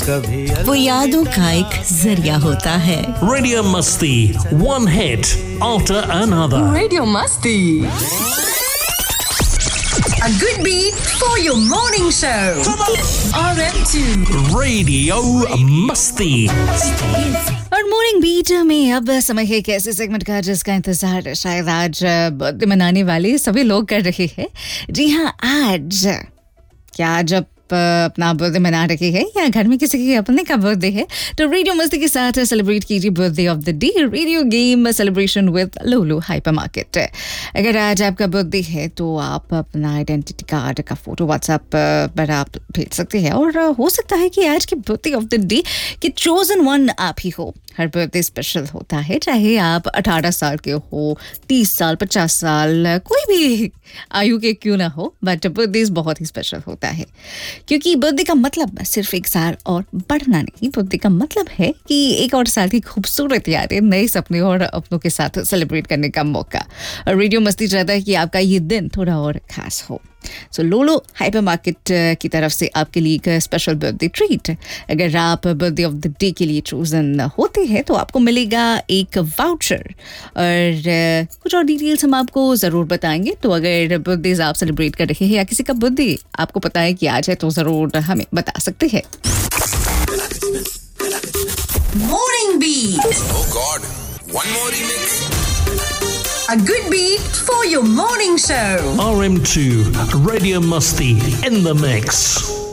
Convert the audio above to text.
कभी वो यादों का एक जरिया होता है। Radio Musti, one hit after another. Radio Musti. A good beat for your morning show. RM2. Radio Musti. और मॉर्निंग बीट में अब समय है एक ऐसे सेगमेंट का जिसका इंतजार शायद आज बर्थडे मनाने वाले सभी लोग कर रहे हैं। जी हाँ, आज क्या जब अपना बर्थडे मना रही है या घर में किसी के अपने का बर्थडे है तो रेडियो मस्ती के साथ सेलिब्रेट कीजिए birthday of the day radio game celebration with Lulu hypermarket. अगर आज आपका बर्थडे है तो आप अपना आइडेंटिटी कार्ड का फोटो व्हाट्सएप पर आप भेज सकते हैं और हो सकता है कि आज के बर्थडे ऑफ द डे के चोजन वन आप ही हो। हर बर्थडे स्पेशल होता है, चाहे आप 18 साल के हो, 30 साल, 50 साल, कोई भी आयु के क्यों ना हो, बट बर्थडे बहुत ही स्पेशल होता है क्योंकि बर्थडे का मतलब सिर्फ एक साल और बढ़ना नहीं। बर्थडे का मतलब है कि एक और साल की खूबसूरत यादें, नए सपने और अपनों के साथ सेलिब्रेट करने का मौका। और रेडियो मस्ती चाहता है कि आपका ये दिन थोड़ा और खास हो। सो लुलु हाइपरमार्केट की तरफ से आपके लिए एक स्पेशल बर्थडे ट्रीट। अगर आप बर्थडे ऑफ द डे के लिए चूजन होते हैं तो आपको मिलेगा एक वाउचर और कुछ और डिटेल्स हम आपको ज़रूर बताएंगे। तो अगर बर्थडेज आप सेलिब्रेट कर रहे हैं या किसी का बर्थडे आपको पता है कि आज है तो ज़रूर हमें बता सकते हैं। Morning beat. Oh God, one more remix. A good beat for your morning show. RM2, Radio Musti in the mix.